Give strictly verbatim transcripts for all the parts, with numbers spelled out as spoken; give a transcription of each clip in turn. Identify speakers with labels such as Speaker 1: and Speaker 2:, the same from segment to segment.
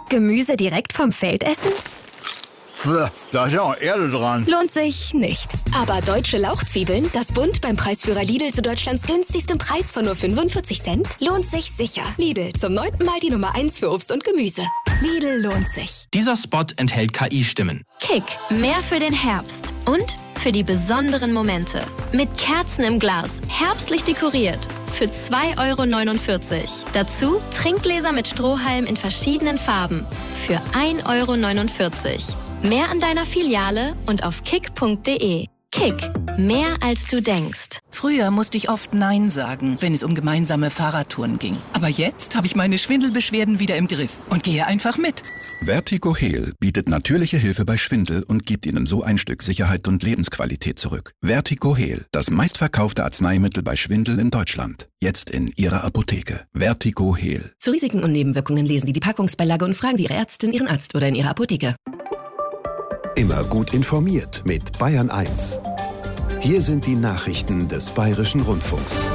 Speaker 1: Gemüse direkt vom Feld essen?
Speaker 2: Da ist ja auch Erde dran.
Speaker 1: Lohnt sich nicht. Aber deutsche Lauchzwiebeln, das Bund beim Preisführer Lidl zu Deutschlands günstigstem Preis von nur fünfundvierzig Cent, lohnt sich sicher. Lidl, zum neunten Mal die Nummer eins für Obst und Gemüse. Lidl lohnt sich.
Speaker 3: Dieser Spot enthält K I-Stimmen.
Speaker 4: Kick, mehr für den Herbst und für die besonderen Momente. Mit Kerzen im Glas, herbstlich dekoriert. Für zwei Euro neunundvierzig. Dazu Trinkgläser mit Strohhalm in verschiedenen Farben. Für ein Euro neunundvierzig. Mehr an deiner Filiale und auf kick punkt de. Kick, mehr als du denkst.
Speaker 5: Früher musste ich oft Nein sagen, wenn es um gemeinsame Fahrradtouren ging. Aber jetzt habe ich meine Schwindelbeschwerden wieder im Griff und gehe einfach mit.
Speaker 6: Vertigo Heal bietet natürliche Hilfe bei Schwindel und gibt Ihnen so ein Stück Sicherheit und Lebensqualität zurück. Vertigo Heal, das meistverkaufte Arzneimittel bei Schwindel in Deutschland. Jetzt in Ihrer Apotheke. Vertigo Heal.
Speaker 7: Zu Risiken und Nebenwirkungen lesen Sie die Packungsbeilage und fragen Sie Ihre Ärztin, Ihren Arzt oder in Ihrer Apotheke.
Speaker 8: Immer gut informiert mit Bayern eins. Hier sind die Nachrichten des Bayerischen Rundfunks.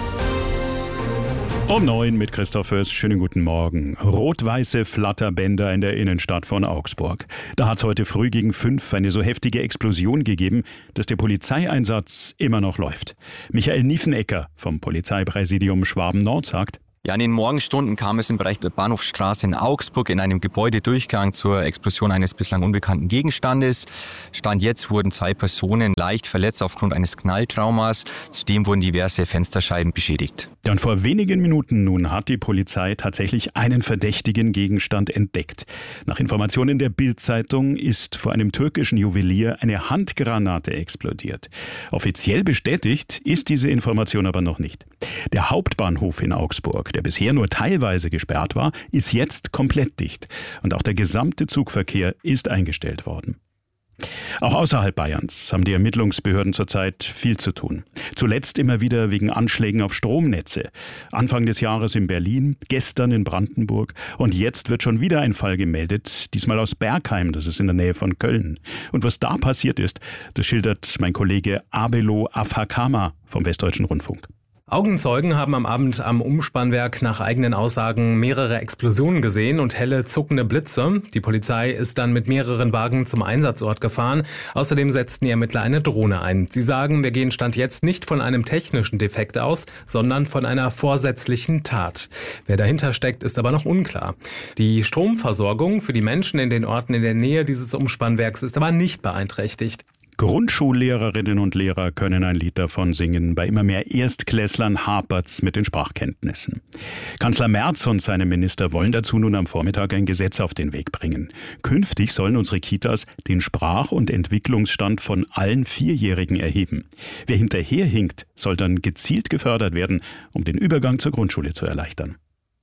Speaker 9: Um neun mit Christoph Fürst. Schönen guten Morgen. Rot-weiße Flatterbänder in der Innenstadt von Augsburg. Da hat es heute früh gegen fünf eine so heftige Explosion gegeben, dass der Polizeieinsatz immer noch läuft. Michael Niefenecker vom Polizeipräsidium Schwaben-Nord sagt:
Speaker 10: Ja, in den Morgenstunden kam es im Bereich der Bahnhofstraße in Augsburg in einem Gebäudedurchgang zur Explosion eines bislang unbekannten Gegenstandes. Stand jetzt wurden zwei Personen leicht verletzt aufgrund eines Knalltraumas. Zudem wurden diverse Fensterscheiben beschädigt.
Speaker 9: Dann vor wenigen Minuten nun hat die Polizei tatsächlich einen verdächtigen Gegenstand entdeckt. Nach Informationen der Bild-Zeitung ist vor einem türkischen Juwelier eine Handgranate explodiert. Offiziell bestätigt ist diese Information aber noch nicht. Der Hauptbahnhof in Augsburg, der bisher nur teilweise gesperrt war, ist jetzt komplett dicht. Und auch der gesamte Zugverkehr ist eingestellt worden. Auch außerhalb Bayerns haben die Ermittlungsbehörden zurzeit viel zu tun. Zuletzt immer wieder wegen Anschlägen auf Stromnetze. Anfang des Jahres in Berlin, gestern in Brandenburg und jetzt wird schon wieder ein Fall gemeldet, diesmal aus Bergheim, das ist in der Nähe von Köln. Und was da passiert ist, das schildert mein Kollege Abelo Afhakama vom Westdeutschen Rundfunk.
Speaker 11: Augenzeugen haben am Abend am Umspannwerk nach eigenen Aussagen mehrere Explosionen gesehen und helle zuckende Blitze. Die Polizei ist dann mit mehreren Wagen zum Einsatzort gefahren. Außerdem setzten die Ermittler eine Drohne ein. Sie sagen, wir gehen Stand jetzt nicht von einem technischen Defekt aus, sondern von einer vorsätzlichen Tat. Wer dahinter steckt, ist aber noch unklar. Die Stromversorgung für die Menschen in den Orten in der Nähe dieses Umspannwerks ist aber nicht beeinträchtigt.
Speaker 9: Grundschullehrerinnen und Lehrer können ein Lied davon singen. Bei immer mehr Erstklässlern hapert's mit den Sprachkenntnissen. Kanzler Merz und seine Minister wollen dazu nun am Vormittag ein Gesetz auf den Weg bringen. Künftig sollen unsere Kitas den Sprach- und Entwicklungsstand von allen Vierjährigen erheben. Wer hinterherhinkt, soll dann gezielt gefördert werden, um den Übergang zur Grundschule zu erleichtern.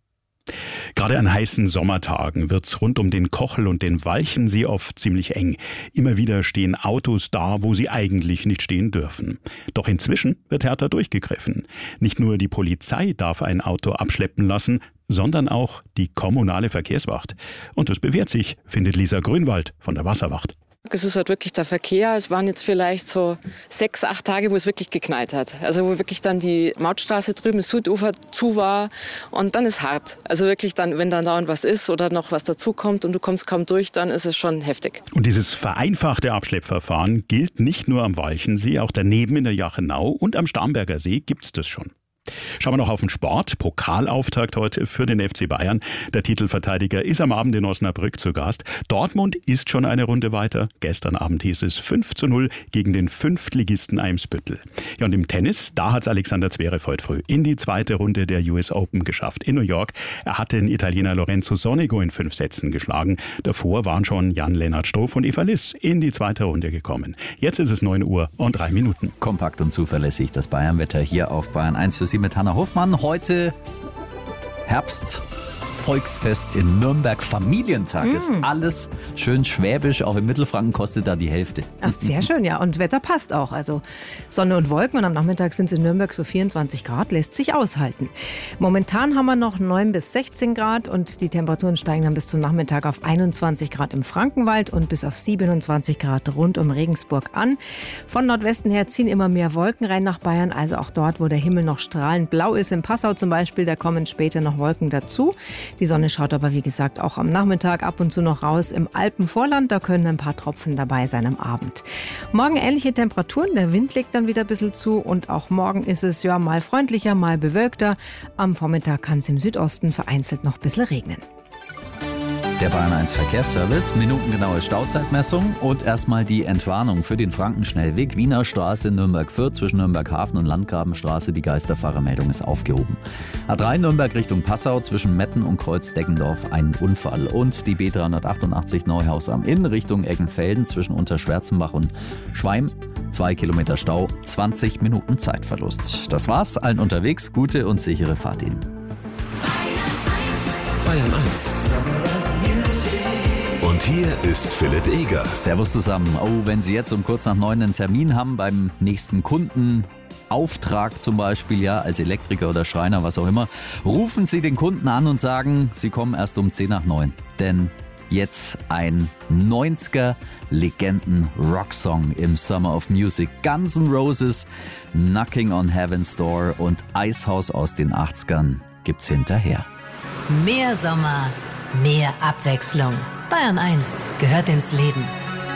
Speaker 9: Gerade an heißen Sommertagen wird's rund um den Kochel und den Walchensee oft ziemlich eng. Immer wieder stehen Autos da, wo sie eigentlich nicht stehen dürfen. Doch inzwischen wird härter durchgegriffen. Nicht nur die Polizei darf ein Auto abschleppen lassen, sondern auch die kommunale Verkehrswacht. Und das bewährt sich, findet Lisa Grünwald von der Wasserwacht.
Speaker 12: Es ist halt wirklich der Verkehr. Es waren jetzt vielleicht so sechs, acht Tage, wo es wirklich geknallt hat. Also wo wirklich dann die Mautstraße drüben, das Südufer zu war. Und dann ist hart. Also wirklich dann, wenn dann dauernd was ist oder noch was dazukommt und du kommst kaum durch, dann ist es schon heftig.
Speaker 9: Und dieses vereinfachte Abschleppverfahren gilt nicht nur am Walchensee, auch daneben in der Jachenau und am Starnberger See gibt's das schon. Schauen wir noch auf den Sport. Pokalauftakt heute für den F C Bayern. Der Titelverteidiger ist am Abend in Osnabrück zu Gast. Dortmund ist schon eine Runde weiter. Gestern Abend hieß es fünf zu null gegen den Fünftligisten Eimsbüttel. Ja, und im Tennis, da hat es Alexander Zverev heute früh in die zweite Runde der U S Open geschafft in New York. Er hat den Italiener Lorenzo Sonego in fünf Sätzen geschlagen. Davor waren schon Jan-Lennart Struff und Eva Liss in die zweite Runde gekommen. Jetzt ist es neun Uhr und drei Minuten.
Speaker 13: Kompakt und zuverlässig das Bayernwetter hier auf Bayern eins für Sie mit Hanna Hofmann. Heute Herbst. Volksfest in Nürnberg, Familientag. Mm. Ist alles schön schwäbisch, auch im Mittelfranken kostet da die Hälfte.
Speaker 14: Ach, sehr schön, ja. Und Wetter passt auch. Also Sonne und Wolken und am Nachmittag sind es in Nürnberg so vierundzwanzig Grad, lässt sich aushalten. Momentan haben wir noch neun bis sechzehn Grad und die Temperaturen steigen dann bis zum Nachmittag auf einundzwanzig Grad im Frankenwald und bis auf siebenundzwanzig Grad rund um Regensburg an. Von Nordwesten her ziehen immer mehr Wolken rein nach Bayern, also auch dort, wo der Himmel noch strahlend blau ist. In Passau zum Beispiel, da kommen später noch Wolken dazu. Die Sonne schaut aber, wie gesagt, auch am Nachmittag ab und zu noch raus im Alpenvorland. Da können ein paar Tropfen dabei sein am Abend. Morgen ähnliche Temperaturen. Der Wind legt dann wieder ein bisschen zu. Und auch morgen ist es ja mal freundlicher, mal bewölkter. Am Vormittag kann es im Südosten vereinzelt noch ein bisschen regnen.
Speaker 13: Der Bayern eins Verkehrsservice, minutengenaue Stauzeitmessung und erstmal die Entwarnung für den Frankenschnellweg, Wiener Straße, Nürnberg-Fürth zwischen Nürnberg-Hafen und Landgrabenstraße. Die Geisterfahrermeldung ist aufgehoben. A drei Nürnberg Richtung Passau zwischen Metten und Kreuz-Deggendorf ein Unfall. Und die B dreihundertachtundachtzig Neuhaus am Inn Richtung Eggenfelden zwischen Unterschwärzenbach und Schweim. Zwei Kilometer Stau, zwanzig Minuten Zeitverlust. Das war's, allen unterwegs, gute und sichere Fahrt Ihnen.
Speaker 8: Bayern eins. Und hier ist Philipp Eger.
Speaker 13: Servus zusammen. Oh, wenn Sie jetzt um kurz nach neun einen Termin haben beim nächsten Kunden, Auftrag zum Beispiel, ja, als Elektriker oder Schreiner, was auch immer, rufen Sie den Kunden an und sagen, Sie kommen erst um zehn nach neun. Denn jetzt ein neunziger Legenden-Rocksong im Summer of Music. Guns N' Roses, Knocking on Heaven's Door und Eishaus aus den achtzigern gibt's hinterher.
Speaker 15: Mehr Sommer, mehr Abwechslung. Bayern eins gehört ins Leben.